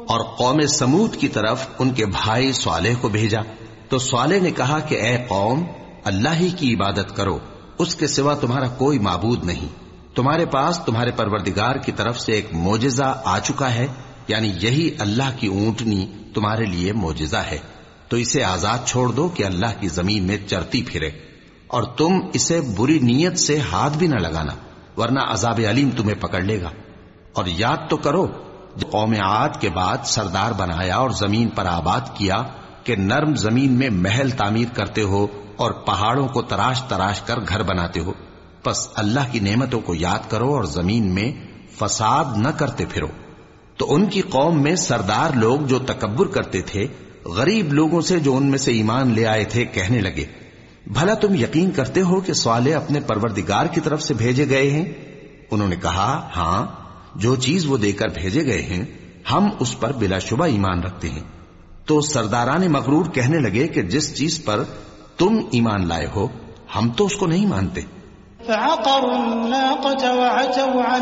اور قوم سمود کی طرف ان کے بھائی صالح کو بھیجا تو صالح نے کہا کہ اے قوم، اللہ ہی کی عبادت کرو، اس کے سوا تمہارا کوئی معبود نہیں۔ تمہارے پاس تمہارے پروردگار کی طرف سے ایک معجزہ آ چکا ہے، یعنی یہی اللہ کی اونٹنی تمہارے لیے معجزہ ہے، تو اسے آزاد چھوڑ دو کہ اللہ کی زمین میں چرتی پھرے، اور تم اسے بری نیت سے ہاتھ بھی نہ لگانا، ورنہ عذاب علیم تمہیں پکڑ لے گا۔ اور یاد تو کرو جو قوم عاد کے بعد سردار بنایا اور زمین پر آباد کیا کہ نرم زمین میں محل تعمیر کرتے ہو اور پہاڑوں کو تراش تراش کر گھر بناتے ہو، پس اللہ کی نعمتوں کو یاد کرو اور زمین میں فساد نہ کرتے پھرو۔ تو ان کی قوم میں سردار لوگ جو تکبر کرتے تھے، غریب لوگوں سے جو ان میں سے ایمان لے آئے تھے کہنے لگے، بھلا تم یقین کرتے ہو کہ صالح اپنے پروردگار کی طرف سے بھیجے گئے ہیں؟ انہوں نے کہا، ہاں، جو چیز وہ دے کر بھیجے گئے ہیں ہم اس پر بلا شبہ ایمان رکھتے ہیں۔ تو سرداران مغرور کہنے لگے کہ جس چیز پر تم ایمان لائے ہو ہم تو اس کو نہیں مانتے۔ فعقروا الناقة وعتوا عن